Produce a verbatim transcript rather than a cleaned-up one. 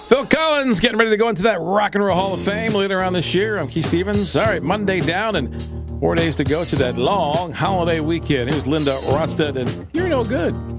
Phil Collins getting ready to go into that Rock and Roll Hall of Fame later on this year. I'm Keith Stevens. All right, Monday down and four days to go to that long holiday weekend. Here's Linda Ronstadt, and you're no good.